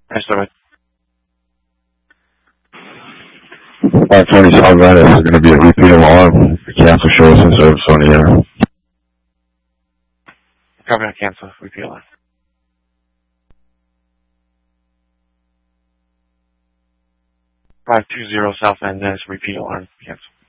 Nice to meet 520 Southbound, this is going to be a repeat alarm. Cancel shows and service on the air. Copy on cancel. Repeat alarm. 520 South End, repeat alarm. Cancel.